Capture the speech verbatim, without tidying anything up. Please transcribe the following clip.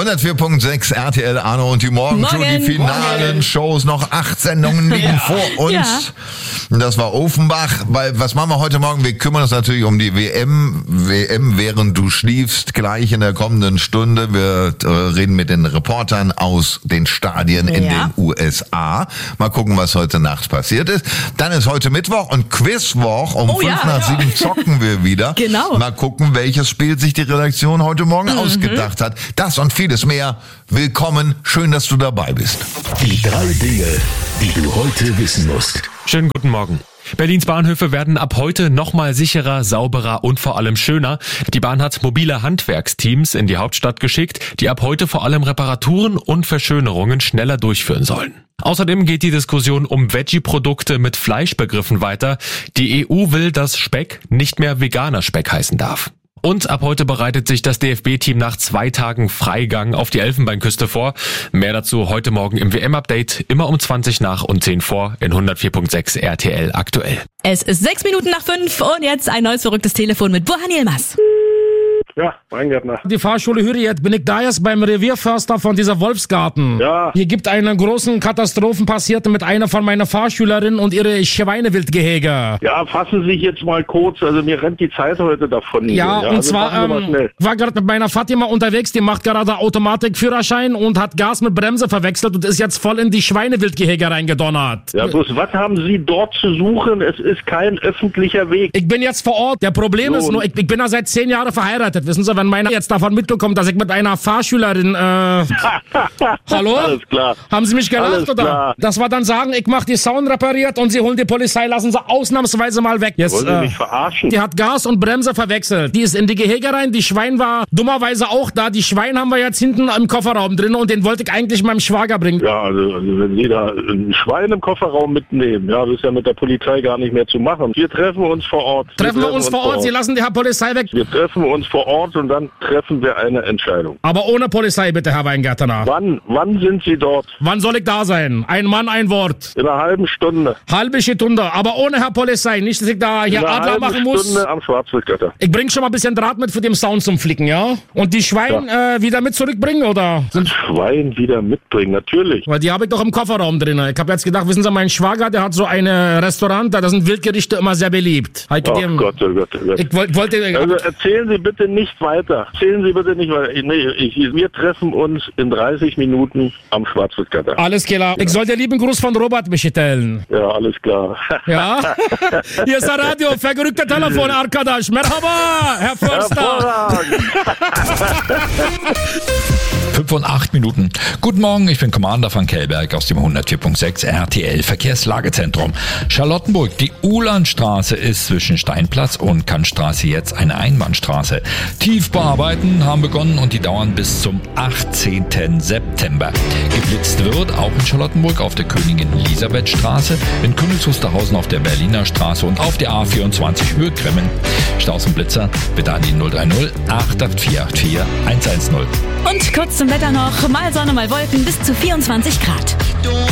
hundertvier Komma sechs R T L, Arno und die Morgenshow, Morgen. die finalen Morgen. Shows, noch acht Sendungen liegen Ja. vor uns. Ja. Das war Offenbach. Weil, was machen wir heute Morgen? Wir kümmern uns natürlich um die W M. W M, während du schliefst, gleich in der kommenden Stunde. Wir äh, reden mit den Reportern aus den Stadien in Ja. den U S A. Mal gucken, was heute Nacht passiert ist. Dann ist heute Mittwoch und Quizwoch. Um Oh fünf ja, nach ja. sieben zocken wir wieder. Genau. Mal gucken, welches Spiel sich die Redaktion heute Morgen Mhm. ausgedacht hat. Das und vieles mehr. Willkommen. Schön, dass du dabei bist. Die drei Dinge, die du heute wissen musst. Schönen guten Morgen. Berlins Bahnhöfe werden ab heute nochmal sicherer, sauberer und vor allem schöner. Die Bahn hat mobile Handwerksteams in die Hauptstadt geschickt, die ab heute vor allem Reparaturen und Verschönerungen schneller durchführen sollen. Außerdem geht die Diskussion um Veggie-Produkte mit Fleischbegriffen weiter. Die E U will, dass Speck nicht mehr veganer Speck heißen darf. Und ab heute bereitet sich das D F B-Team nach zwei Tagen Freigang auf die Elfenbeinküste vor. Mehr dazu heute Morgen im W M-Update, immer um zwanzig nach und zehn vor in hundertvier Komma sechs R T L aktuell. Es ist sechs Minuten nach fünf und jetzt ein neues verrücktes Telefon mit Burhan Yilmaz. Ja, Weingärtner. Die Fahrschule Hürriyet, bin ich da jetzt beim Revierförster von dieser Wolfsgarten. Ja. Hier gibt eine großen Katastrophen passiert mit einer von meiner Fahrschülerinnen und ihre Schweinewildgehege. Ja, fassen Sie sich jetzt mal kurz, also mir rennt die Zeit heute davon. Ja, hier, und also machen Sie zwar mal ähm, schnell. war gerade mit meiner Fatima unterwegs, die macht gerade Automatikführerschein und hat Gas mit Bremse verwechselt und ist jetzt voll in die Schweinewildgehege reingedonnert. Ja, bloß was haben Sie dort zu suchen? Es ist kein öffentlicher Weg. Ich bin jetzt vor Ort. Der Problem So, ist nur, ich, ich bin ja seit zehn Jahren verheiratet. Wissen Sie, wenn meine jetzt davon mitbekommt, dass ich mit einer Fahrschülerin, äh, hallo? Alles klar. Haben Sie mich gelacht, Alles oder? klar. Das war dann sagen, ich mach die Sound repariert und Sie holen die Polizei, lassen Sie ausnahmsweise mal weg. Jetzt, Wollen Sie äh, mich verarschen? die hat Gas und Bremse verwechselt. Die ist in die Gehege rein, die Schwein war dummerweise auch da. Die Schwein haben wir jetzt hinten im Kofferraum drin und den wollte ich eigentlich meinem Schwager bringen. Ja, also, also wenn Sie da ein Schwein im Kofferraum mitnehmen, ja, das ist ja mit der Polizei gar nicht mehr zu machen. Wir treffen uns vor Ort. Treffen wir uns vor Ort, Sie lassen die Herr Polizei weg. Wir treffen uns vor Ort und dann treffen wir eine Entscheidung. Aber ohne Polizei bitte, Herr Weingärtner. Wann, wann sind Sie dort? Wann soll ich da sein? Ein Mann, ein Wort. In einer halben Stunde. Halbe Stunde, aber ohne Herr Polizei. Nicht, dass ich da In hier einer Adler halben machen muss. Stunde am Schwarzwildgötter. Ich bring schon mal ein bisschen Draht mit für den Sound zum Flicken, ja? Und die Schwein äh, wieder mit zurückbringen, oder? Sind, Schwein wieder mitbringen, natürlich. weil die habe ich doch im Kofferraum drin. Ich habe jetzt gedacht, wissen Sie, mein Schwager, der hat so ein Restaurant, da sind Wildgerichte immer sehr beliebt. Hab ich Ach dem- Gott, oh Gott, oh Gott. Ich wollt, wollte... Also erzählen Sie bitte nicht weiter. Erzählen Sie bitte nicht weiter. Nee, ich, wir treffen uns in dreißig Minuten am Schwarzwildgatter. alles klar. Ich soll den lieben Gruß von Robert mitteilen. Ja, alles klar. Ja? Hier ist der Radio, vergerückte Telefon, Arkadasch. Merhaba, Herr Förster. Hervorragend. fünf und acht Minuten. Guten Morgen, ich bin Commander van Kellberg aus dem hundertvier Komma sechs R T L Verkehrslagezentrum. Charlottenburg, die Uhlandstraße ist zwischen Steinplatz und Kantstraße jetzt eine Einbahnstraße. Tiefbauarbeiten haben begonnen und die dauern bis zum achtzehnten September. Geblitzt wird auch in Charlottenburg auf der Königin-Elisabeth-Straße, in Königs Wusterhausen auf der Berliner Straße und auf der A vierundzwanzig Höhe Kremmen. Staus und Blitzer bitte an die null drei null acht acht vier acht vier eins eins null. Und kurz zum Wetter noch. Mal Sonne, mal Wolken bis zu vierundzwanzig Grad.